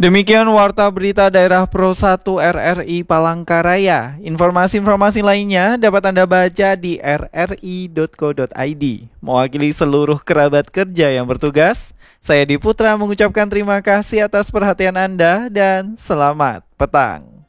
Demikian Warta Berita Daerah Pro 1 RRI Palangkaraya. Informasi-informasi lainnya dapat Anda baca di rri.co.id. Mewakili seluruh kerabat kerja yang bertugas, saya Diputra mengucapkan terima kasih atas perhatian Anda dan selamat petang.